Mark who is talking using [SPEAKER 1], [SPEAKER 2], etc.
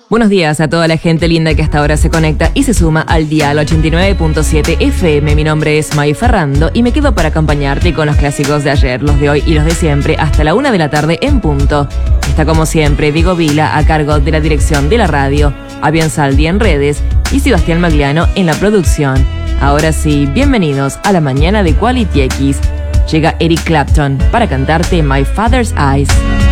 [SPEAKER 1] Buenos días a toda la gente linda que hasta ahora se conecta y se suma al dial 89.7 FM. Mi nombre es May Ferrando y me quedo para acompañarte con los clásicos de ayer, los de hoy y los de siempre hasta la 1 de la tarde en punto. Está como siempre Diego Vila a cargo de la dirección de la radio, Avian Saldi en redes y Sebastián Magliano en la producción. Ahora sí, bienvenidos a la mañana de Quality X. Llega Eric Clapton para cantarte My Father's Eyes.